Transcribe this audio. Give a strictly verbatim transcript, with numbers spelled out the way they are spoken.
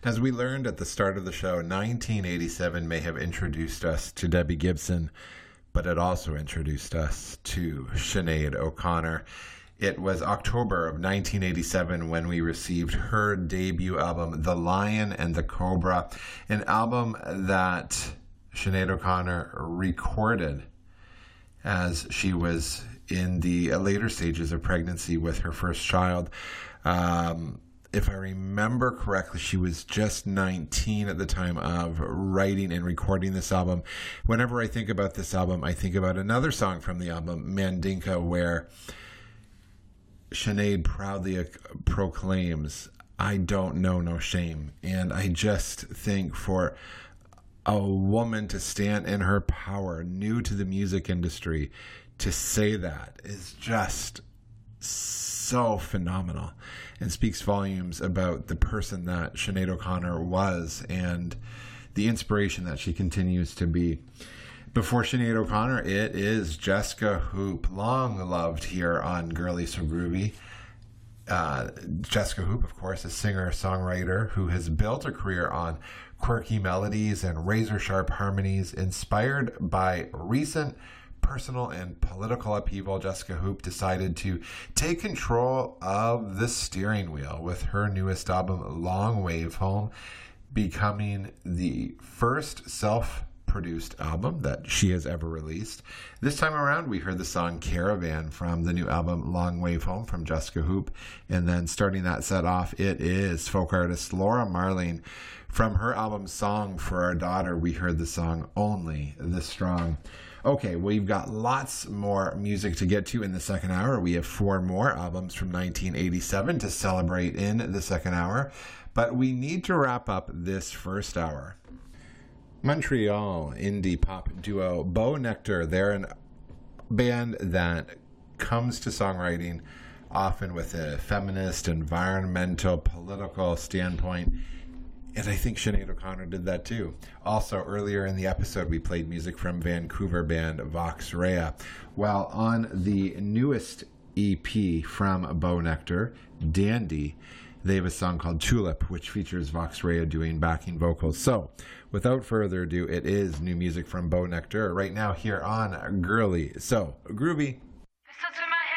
As we learned at the start of the show, nineteen eighty-seven may have introduced us to Debbie Gibson, but it also introduced us to Sinead O'Connor. It was October of nineteen eighty-seven when we received her debut album, The Lion and the Cobra, an album that Sinead O'Connor recorded as she was in the later stages of pregnancy with her first child. Um, if I remember correctly, she was just nineteen at the time of writing and recording this album. Whenever I think about this album, I think about another song from the album, Mandinka, where Sinead proudly proclaims, "I don't know no shame." And I just think for a woman to stand in her power, new to the music industry, to say that is just so phenomenal and speaks volumes about the person that Sinead O'Connor was and the inspiration that she continues to be. Before Sinead O'Connor, it is Jessica Hoop, long loved here on Girly So Groovy. Uh, Jessica Hoop, of course, a singer-songwriter who has built a career on quirky melodies and razor-sharp harmonies. Inspired by recent personal and political upheaval, Jessica Hoop decided to take control of the steering wheel with her newest album, Long Wave Home, becoming the first self produced album that she has ever released. This time around, we heard the song Caravan from the new album Long Wave Home from Jessica Hoop. And then starting that set off, it is folk artist Laura Marling. From her album Song for Our Daughter, we heard the song Only the Strong. Okay, we've got lots more music to get to in the second hour. We have four more albums from nineteen eighty-seven to celebrate in the second hour. But we need to wrap up this first hour. Montreal indie pop duo Bo Nectar. They're a band that comes to songwriting often with a feminist, environmental, political standpoint. And I think Sinead O'Connor did that too. Also, earlier in the episode, we played music from Vancouver band Vox Rea. While on the newest E P from Bo Nectar, Dandy, they have a song called Tulip, which features Vox Rea doing backing vocals. So, without further ado, it is new music from Bo Nectar right now here on Girly So Groovy.